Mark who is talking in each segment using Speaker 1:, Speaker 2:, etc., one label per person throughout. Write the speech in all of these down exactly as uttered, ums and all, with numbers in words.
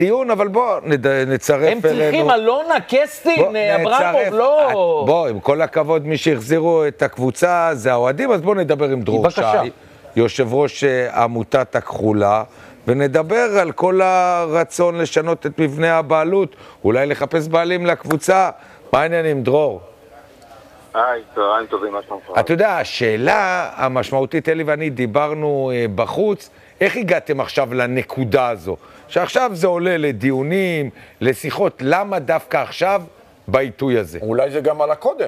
Speaker 1: דיון, אבל בוא נצרף אלינו.
Speaker 2: הם צריכים אלונה, קסטין, אברמוב, לא...
Speaker 1: בוא, עם כל הכבוד, מי שהחזירו את הקבוצה זה האוהדים, אז בוא נדבר עם דרור שי, יושב ראש עמותת הכחולה, ונדבר על כל הרצון לשנות את מבנה הבעלות, אולי לחפש בעלים לקבוצה. מה העניינים, דרור?
Speaker 3: היי, צהריים טובים, מה שלומך?
Speaker 1: אתה יודע, השאלה המשמעותית, אלי ואני דיברנו בחוץ, איך הגעתם עכשיו לנקודה הזו? שעכשיו זה עולה לדיונים, לשיחות, למה דווקא עכשיו בעיתוי הזה?
Speaker 4: אולי זה גם על הקודם.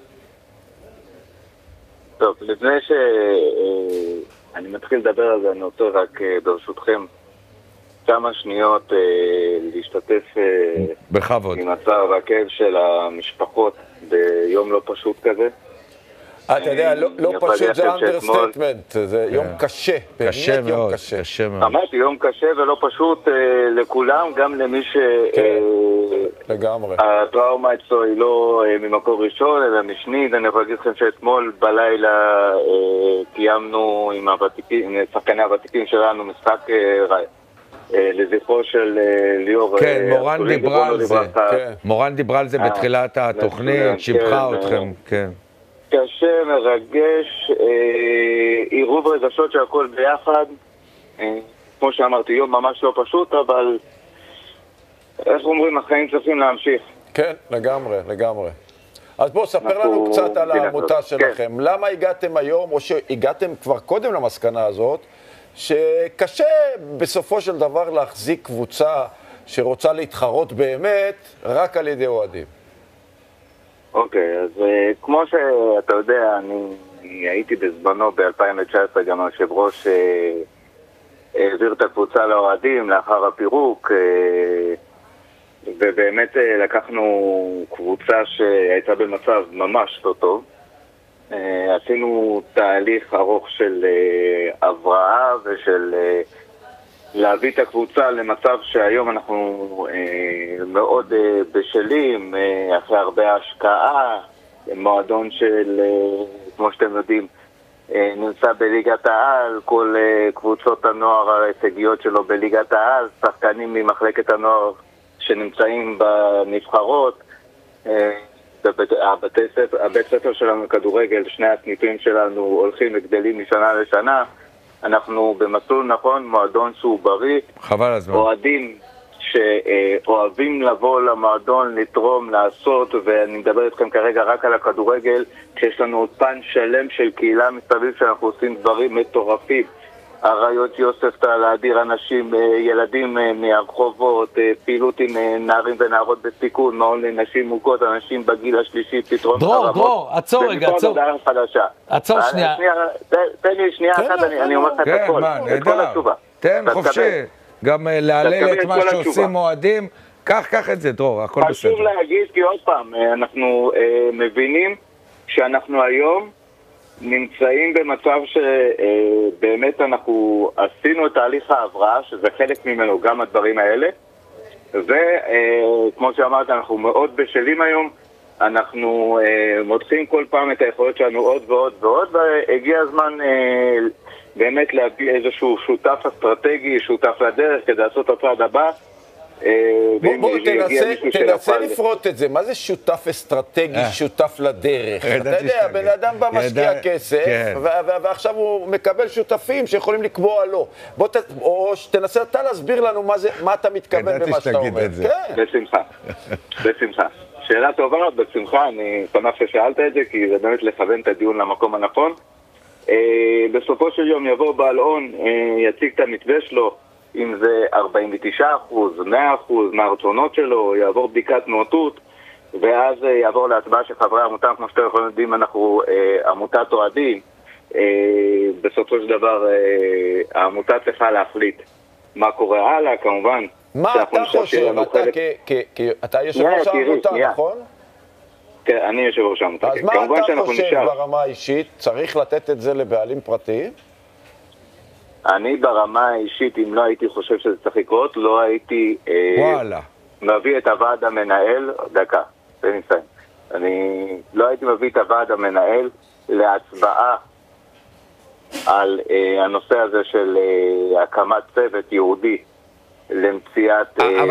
Speaker 3: טוב, לפני שאני מתחיל לדבר על זה, אני רוצה רק ברשותכם כמה שניות להשתתף
Speaker 1: בכבוד.
Speaker 3: עם הצער והכאב של המשפחות ביום לא פשוט כזה.
Speaker 4: אתה יודע, לא פשוט זה אנדרסטייטמנט, זה יום קשה,
Speaker 1: קשה
Speaker 4: באמת יום
Speaker 1: מאוד,
Speaker 4: קשה.
Speaker 1: קשה מאוד.
Speaker 3: אמרתי, יום קשה ולא פשוט לכולם, גם למי ש...
Speaker 4: לגמרי.
Speaker 3: הטראומה אצלו היא לא ממקור ראשון, אלא משנית. אני יכול להגיד לכם שאתמול בלילה קיימנו עם שחקני הוותיקים שלנו משחק לזכרו של ליאור.
Speaker 1: כן, מורן דיברה על זה. מורן דיברה על זה בתחילת התוכנית, שיבחה אתכם, כן.
Speaker 3: קשה, מרגש, עירוב רגשות שהכל ביחד. כמו שאמרתי, יום ממש לא פשוט, אבל איך אומרים, החיים צריכים להמשיך.
Speaker 4: כן, לגמרי, לגמרי. אז בואו, ספר לנו קצת על העמותה שלכם. למה הגעתם היום, או שהגעתם כבר קודם למסקנה הזאת, שקשה בסופו של דבר להחזיק קבוצה שרוצה להתחרות באמת רק על ידי אוהדים?
Speaker 3: אוקיי, אז כמו שאתה יודע, אני הייתי בזמנו ב-אלפיים תשע עשרה גם היושב ראש העביר את הקבוצה לאוהדים לאחר הפירוק, ובאמת לקחנו קבוצה שהייתה במצב ממש לא טוב. עשינו תהליך ארוך של הבראה ושל להביא את הקבוצה למצב שהיום אנחנו מאוד בשלים, אחרי הרבה השקעה, מועדון של, כמו שאתם יודעים, נמצא בליגת העל, כל קבוצות הנוער ההישגיות שלו בליגת העל, שחקנים ממחלקת הנוער שנמצאים בנבחרות, הבתי ספר, הבית ספר שלנו כדורגל, שני הסניפים שלנו הולכים וגדלים משנה לשנה. אנחנו במסלול נכון, מועדון שהוא בריא,
Speaker 1: חבל הזמן.
Speaker 3: אוהדים שאוהבים לבוא למועדון, לתרום, לעשות, ואני מדבר איתכם כרגע רק על הכדורגל, כשיש לנו פן שלם של קהילה מסביב שאנחנו עושים דברים מטורפים. הרעיות יוסף להדיר אנשים, ילדים מהרחובות, פעילות עם נערים ונערות בסיכון, מעון לנשים מוכות, אנשים בגיל השלישי, פתרון
Speaker 2: דרור, חרמות. דרור, עצור רגע, עצור. עצור שנייה.
Speaker 3: תן לי שנייה אחת, אני אומר לך את הכל, את כל התשובה.
Speaker 1: תן חופשי, גם להלל את מה שעושים אוהדים, קח, קח את זה, דרור, הכל בסדר.
Speaker 3: חשוב להגיד, כי עוד פעם, אנחנו מבינים שאנחנו היום נמצאים במצב שבאמת אנחנו עשינו את תהליך ההבראה, שזה חלק ממנו גם הדברים האלה, וכמו שאמרת, אנחנו מאוד בשלים היום, אנחנו מותחים כל פעם את היכולות שלנו עוד ועוד ועוד, והגיע הזמן באמת להביא איזשהו שותף אסטרטגי, שותף לדרך, כדי לעשות את הצעד הבא.
Speaker 4: בוא תנסה לפרוט את זה, מה זה שותף אסטרטגי, שותף לדרך? אתה יודע, בן אדם בא משקיע כסף ועכשיו הוא מקבל שותפים שיכולים לקבוע לו. או שתנסה אתה להסביר לנו מה אתה מתכוון במה שאתה אומר.
Speaker 3: בשמחה, בשמחה. שאלה טובה, בשמחה, אני שמח ששאלת את זה, כי זה באמת לכוון את הדיון למקום הנכון. בסופו של יום יבוא בעל הון, יציג את המתווה שלו, אם זה ארבעים ותשעה אחוז, מאה אחוז מהרצונות שלו, יעבור בדיקת נאותות, ואז יעבור להצבעה של חברי העמותה. כמו שאתם יכולים יודעים, אנחנו אה, עמותת אוהדים. אה, בסופו של דבר, אה, העמותה צריכה להחליט מה קורה הלאה, כמובן.
Speaker 4: מה אתה חושב? אתה, חלק... כ- כ- כ- אתה יושב ראש העמותה, נכון?
Speaker 3: כן, אני יושב ראש העמותה.
Speaker 4: אז מה אתה חושב נשאר... ברמה האישית? צריך לתת את זה לבעלים פרטיים?
Speaker 3: אני ברמה האישית, אם לא הייתי חושב שזה צריך לקרות, לא הייתי
Speaker 1: וואלה.
Speaker 3: מביא את הוועד המנהל, דקה, זה ניסיין. אני לא הייתי מביא את הוועד המנהל להצבעה על אה, הנושא הזה של אה, הקמת צוות יהודי למציאת...
Speaker 1: אבל